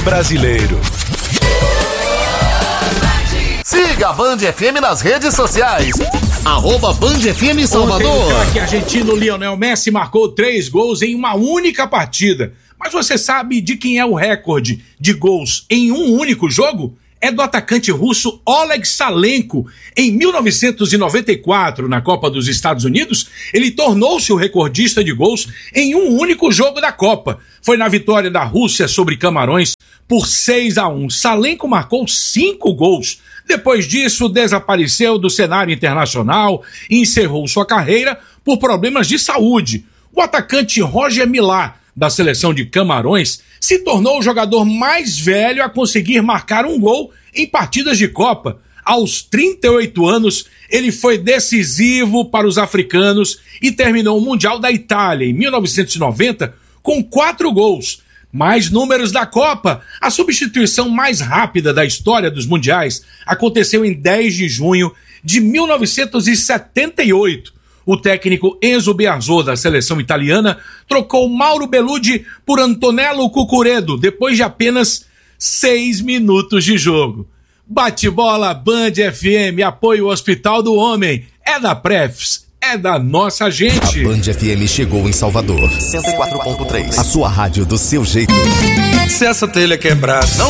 brasileiro. Siga a Band FM nas redes sociais. @Band FM Salvador. O craque argentino Lionel Messi marcou 3 gols em uma única partida. Mas você sabe de quem é o recorde de gols em um único jogo? É do atacante russo Oleg Salenko. Em 1994, na Copa dos Estados Unidos, ele tornou-se o recordista de gols em um único jogo da Copa. Foi na vitória da Rússia sobre Camarões por 6-1. Salenko marcou 5 gols. Depois disso, desapareceu do cenário internacional e encerrou sua carreira por problemas de saúde. O atacante Roger Milá, da seleção de Camarões, se tornou o jogador mais velho a conseguir marcar um gol em partidas de Copa. Aos 38 anos, ele foi decisivo para os africanos e terminou o Mundial da Itália em 1990 com 4 gols. Mais números da Copa. A substituição mais rápida da história dos mundiais aconteceu em 10 de junho de 1978. O técnico Enzo Bearzot, da seleção italiana, trocou Mauro Bellucci por Antonello Cucuredo depois de apenas 6 minutos de jogo. Bate-bola Band FM, apoio Hospital do Homem. É da Prefs, é da nossa gente. A Band FM chegou em Salvador. 104.3. A sua rádio do seu jeito. Se essa telha quebrar, não